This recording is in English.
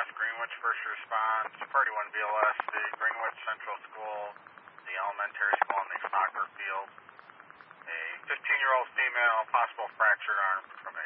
West Greenwich First Response, Party 1 BLS, the Greenwich Central School, the elementary school, and the soccer field. A 15-year-old female, possible fractured arm from a